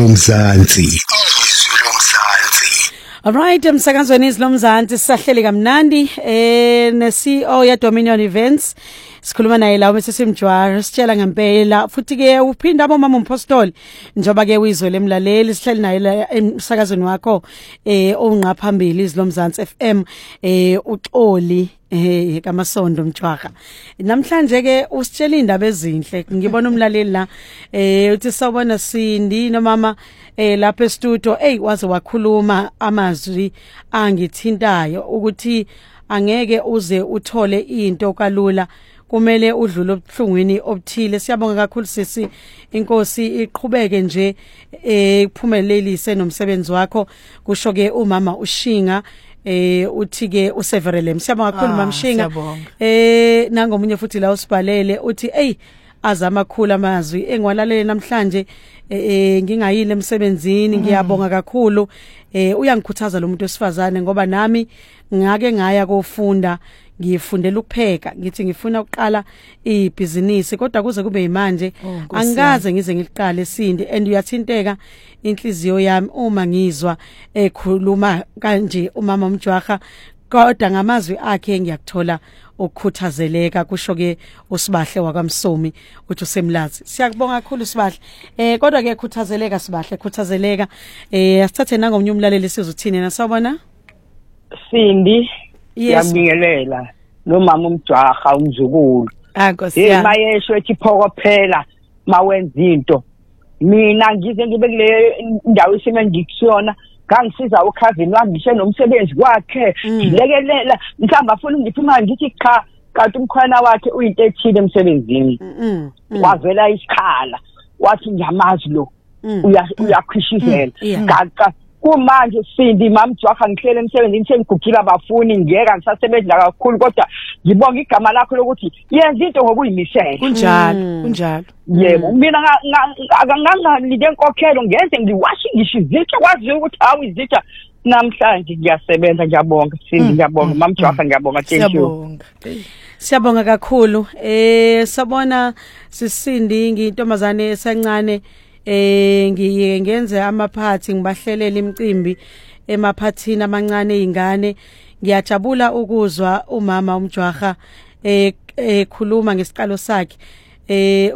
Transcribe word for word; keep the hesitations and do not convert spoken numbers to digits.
lomzansi izwi lomzansi. Alright, emsakazweni izwi lomzansi sisahleli kamnandi eh ne C E O ya Dominion Events. Sikhuluma naye la uMse Simjwara sitshela ngempela futhi ke uphinda abomama umpostoli njoba ke uyizwe lemlaleli sihleli naye la emsakazweni wakho eh onqa phambili izwi lomzansi F M eh uXoli eh kaMasondo Mjwara. Namhlanje ke usitshela indaba ezinhle ngibona umlaleli la eh uthi sawubona Sindi nomama eh lapha e-studio hey waze wakhuluma amazwi angithintayo ukuthi angeke uze uthole into kalula kumele udlule obuhlungwini obuthile. Siyabonga kakhulu sisi, inkosi iqhubeke nje eh kuphumelelise nomsebenzi wakho. Kusho ke umama uShinga eh uthi ke useverele. Siyabonga kakhulu mama Shinga. Eh nangomunye futhi la usibhalele uthi hey azama kakhulu amazwi engwalalele namhlanje eh ngingayile emsebenzini. Ngiyabonga kakhulu eh uyangikhuthaza lo muntu wesifazane ngoba nami ngake ngaya kofunda ngifundela ukupheka ngithi ngifuna ukuqala ibhizinisi kodwa kuze kube manje angikaze ngize ngiliqale Sindi and uyathinteka inhliziyo yami uma ngizwa ekhuluma kanje umama Mjwara kodwa ngamazwi akhe ngiyakuthola ukukhuthazeleka. Kusho ke uSibahle wakwaMsomi uthi usemlazi. Siyakubonga kakhulu Sibahle eh kodwa ke khuthazeleka Sibahle khuthazeleka eh asithathe nangomnye umlaleli sizothini na sawubona Sindi. Yes. Ngiyabingelela nomama uMjwara umzukulu. Ankosi ya. ya. Mayesho ethi phoko phela mawenza into. Mina ngize ngibe kule ndawo isime ngikuyona ngangisiza uCavin wami ngishe nomsebenzi wakhe. Ngilekelela mhlamba afuna ngiphuma ngithi cha kanti umkhwana wakhe uyinto ethile emsebenzini. Wavela isikhala wathi ngiyamazi lo uyakhishizela. Gaqa kumanje Sindi mama Mjwara ngihlele emsebenzini sengigugila abafuni ngiyeka ngisasebenza kakhulu kodwa ngibonga igama lakho lokuthi yenza into ngokuyimisela. Kunjalo kunjalo. Yebo mina akangangalide enkokhelo ngenze ngiwashi ngisho izitsha kwazi ukuthi hawu izitsha namhlanje ngiyasebenza. Ngiyabonga Sindi ngiyabonga mama Mjwara ngiyabonga. Thank you. Siyabonga kakhulu eh sabona sisindi ngintombazane esancane eh ngiye ngenze amaphathi ngibahlelela imicimbi emaphathini amancane izingane. Ngiyajabula ukuzwa umama uMjwara eh ekhuluma ngesiqalo sakhe eh